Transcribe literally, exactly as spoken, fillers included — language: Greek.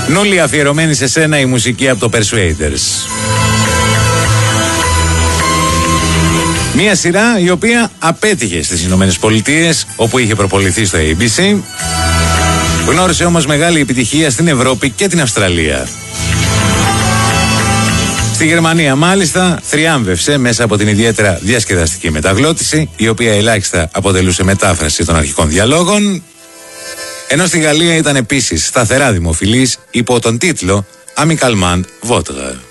Νούλη, αφιερωμένη σε σένα η μουσική από το Persuaders. Μια σειρά η οποία απέτυχε στις Ηνωμένες Πολιτείες, όπου είχε προποληθεί στο έι μπι σι. Γνώρισε όμως μεγάλη επιτυχία στην Ευρώπη και την Αυστραλία. Στη Γερμανία μάλιστα θριάμβευσε μέσα από την ιδιαίτερα διασκεδαστική μεταγλώτηση, η οποία ελάχιστα αποτελούσε μετάφραση των αρχικών διαλόγων, ενώ στη Γαλλία ήταν επίσης σταθερά δημοφιλής υπό τον τίτλο Amicalement Votre.